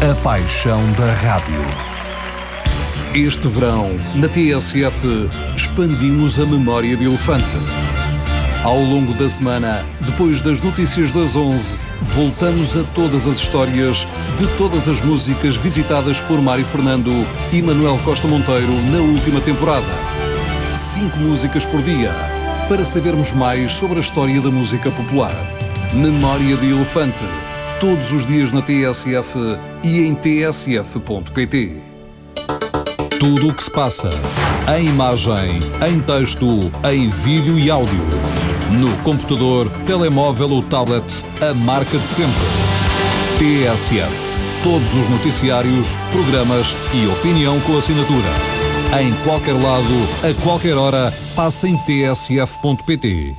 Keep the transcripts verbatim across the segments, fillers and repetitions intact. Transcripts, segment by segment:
A paixão da rádio. Este verão, na T S F, expandimos a memória de elefante. Ao longo da semana, depois das notícias das onze, voltamos a todas as histórias de todas as músicas visitadas por Mário Fernando e Manuel Costa Monteiro na última temporada. Cinco músicas por dia, para sabermos mais sobre a história da música popular. Memória de Elefante, todos os dias na T S F e em t s f ponto p t. Tudo o que se passa, em imagem, em texto, em vídeo e áudio. No computador, telemóvel ou tablet, a marca de sempre. T S F. Todos os noticiários, programas e opinião com assinatura. Em qualquer lado, a qualquer hora, passa em t s f ponto p t.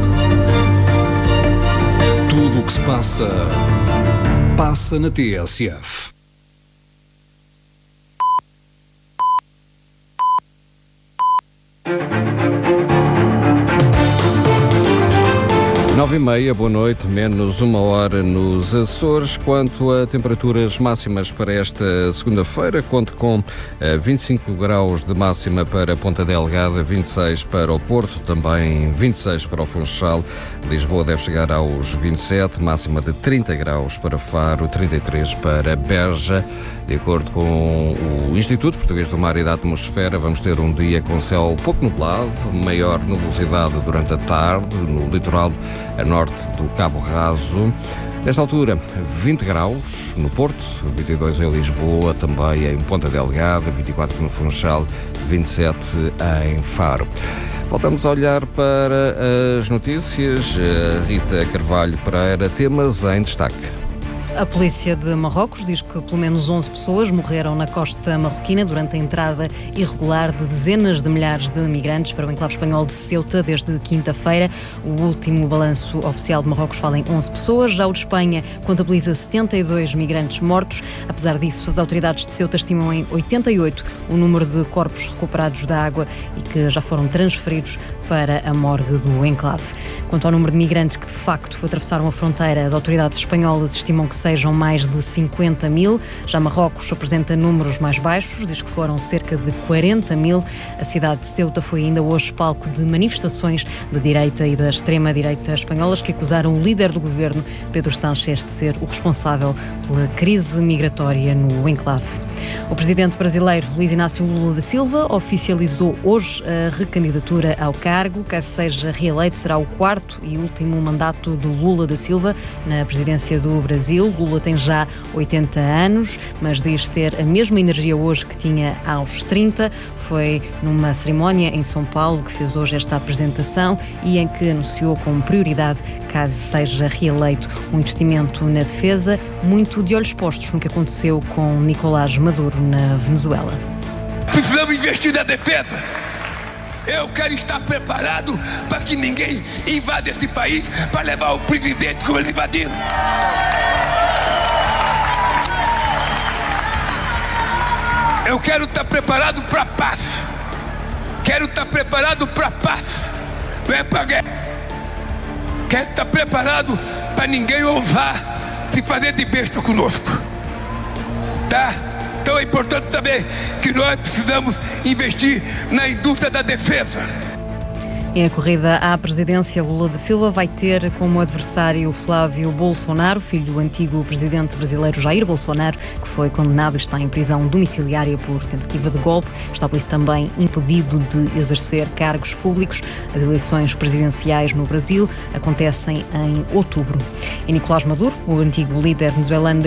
Tudo o que se passa, passa na T S F. Nove e meia, boa noite, menos uma hora nos Açores. Quanto a temperaturas máximas para esta segunda-feira, conto com vinte e cinco graus de máxima para Ponta Delgada, vinte e seis para o Porto, também vinte e seis para o Funchal. Lisboa deve chegar aos vinte e sete, máxima de trinta graus para Faro, trinta e três para Beja. De acordo com o Instituto Português do Mar e da Atmosfera, vamos ter um dia com céu pouco nublado, maior nubosidade durante a tarde, no litoral a norte do Cabo Raso. Nesta altura, vinte graus no Porto, vinte e dois em Lisboa, também em Ponta Delgada, vinte e quatro no Funchal, vinte e sete em Faro. Voltamos a olhar para as notícias. Rita Carvalho Pereira, temas em destaque. A polícia de Marrocos diz que pelo menos onze pessoas morreram na costa marroquina durante a entrada irregular de dezenas de milhares de migrantes para o enclave espanhol de Ceuta desde quinta-feira. O último balanço oficial de Marrocos fala em onze pessoas. Já o de Espanha contabiliza setenta e dois migrantes mortos. Apesar disso, as autoridades de Ceuta estimam em oitenta e oito o número de corpos recuperados da água e que já foram transferidos para a morgue do enclave. Quanto ao número de migrantes que de facto atravessaram a fronteira, as autoridades espanholas estimam que sejam mais de cinquenta mil. Já Marrocos apresenta números mais baixos, diz que foram cerca de quarenta mil. A cidade de Ceuta foi ainda hoje palco de manifestações da direita e da extrema-direita espanholas que acusaram o líder do governo, Pedro Sánchez, de ser o responsável pela crise migratória no enclave. O presidente brasileiro Luiz Inácio Lula da Silva oficializou hoje a recandidatura ao cargo. Caso seja reeleito, será o quarto e último mandato de Lula da Silva na presidência do Brasil. Lula tem já oitenta anos, mas diz ter a mesma energia hoje que tinha aos trinta. Foi numa cerimónia em São Paulo que fez hoje esta apresentação e em que anunciou como prioridade, caso seja reeleito, um investimento na defesa, muito de olhos postos no que aconteceu com Nicolás Maduro na Venezuela. Precisamos investir na defesa. Eu quero estar preparado para que ninguém invada esse país para levar o presidente como eles invadiram. Eu quero estar preparado para a paz. Quero estar preparado para a paz. Não é para a guerra. Quero estar preparado para ninguém ousar se fazer de besta conosco. Tá? Então é importante saber que nós precisamos investir na indústria da defesa. Em a corrida à presidência, Lula da Silva vai ter como adversário Flávio Bolsonaro, filho do antigo presidente brasileiro Jair Bolsonaro, que foi condenado e está em prisão domiciliária por tentativa de golpe. Está por isso também impedido de exercer cargos públicos. As eleições presidenciais no Brasil acontecem em outubro. E Nicolás Maduro, o antigo líder venezuelano,